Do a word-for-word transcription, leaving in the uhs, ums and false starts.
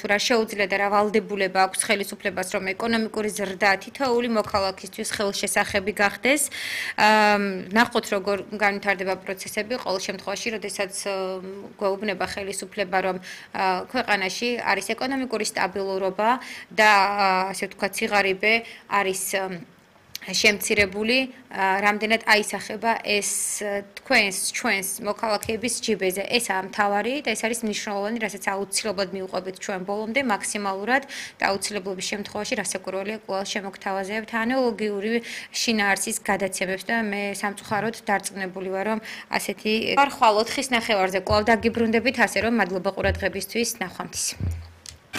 თუ რა შეუძლია და რა ვალდებულება აქვს ხელისუფლებას, რომ ეკონომიკური ზრდა თითოეული მოქალაქისთვის ხელშესახები გახდეს. ნახოთ, როგორ განვითარდება პროცესები ყოველ შემთხვევაში, როდესაც გვეუბნება ხელისუფლება, რომ ქვეყანაში არის ეკონომიკური სტაბილურობა და ასე ვთქვათ, სიღარიბე არის შემცირებული, რამდენად აისახება ეს თქვენს, ჩვენს მოქალაქეების ჯიბეზე. ესაა მთავარი და ეს არის მნიშვნელოვანი, რასაც აუცილებლად მივუყვებით ჩვენ ბოლომდე მაქსიმალურად და აუცილებლობის შემთხვევაში რასაკვირველია კვლავ შემოგთავაზებთ ანალოგიური შინაარსის გადაცემებს და მე სამწუხაროდ დარწმუნებული ვარ, რომ ასეთი ხვალ ოთხის ნახევარზე კვლავ დაგიბრუნდებით, ასე რომ მადლობა ყურადღებისთვის, ნახვამდის.